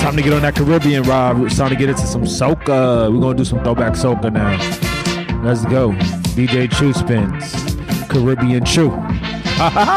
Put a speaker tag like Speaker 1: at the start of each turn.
Speaker 1: Time to get on that Caribbean, Rob. It's time to get into some soca. We're going to do some throwback soca now. Let's go. DJ Chew spins. Caribbean Chew.